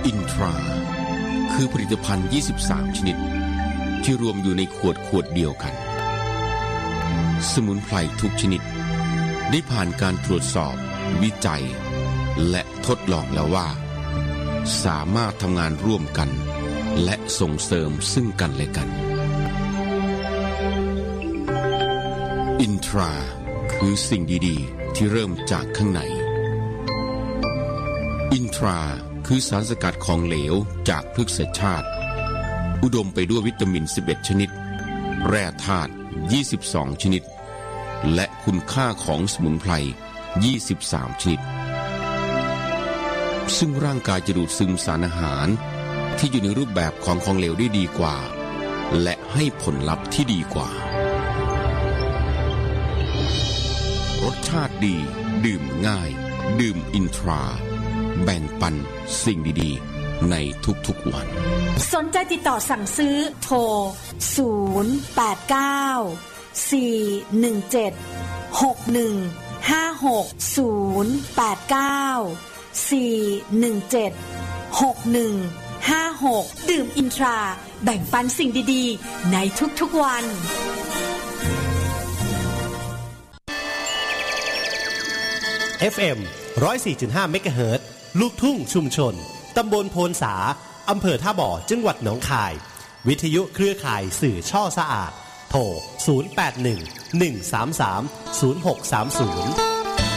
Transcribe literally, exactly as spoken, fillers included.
อินทราคือผลิตภัณฑ์ยี่สิบสามชนิดที่รวมอยู่ในขวดขวดเดียวกันสมุนไพรทุกชนิดได้ผ่านการตรวจสอบวิจัยและทดลองแล้วว่าสามารถทำงานร่วมกันและส่งเสริมซึ่งกันและกันอินทราคือสิ่งดีๆที่เริ่มจากข้างในอินทราคือสารสกัดของเหลวจากพฤกษชาติอุดมไปด้วยวิตามินสิบเอ็ดชนิดแร่ธาตุยี่สิบสองชนิดและคุณค่าของสมุนไพรยี่สิบสามชนิดซึ่งร่างกายจะดูดซึมสารอาหารที่อยู่ในรูปแบบของของเหลวได้ดีกว่าและให้ผลลัพธ์ที่ดีกว่ารสชาติดีดื่มง่ายดื่มอินทราแบ่งปันสิ่งดีๆในทุกๆวันสนใจติดต่อสั่งซื้อโทรศูนย์ แปด เก้า สี่ หนึ่ง เจ็ด หก หนึ่ง ห้า หก ศูนย์ แปด เก้า สี่ หนึ่ง เจ็ด หก หนึ่ง ห้า หกดื่มอินทราแบ่งปันสิ่งดีๆในทุกๆวันเอฟ เอ็ม หนึ่งร้อยสี่จุดห้า เมกะเฮิรตซ์ ลูกทุ่งชุมชนตำบลโพนสาอำเภอท่าบ่อจังหวัดหนองคายวิทยุเครือข่ายสื่อช่อสะอาดโทรศูนย์ แปด หนึ่ง หนึ่ง สาม สาม ศูนย์ หก สาม ศูนย์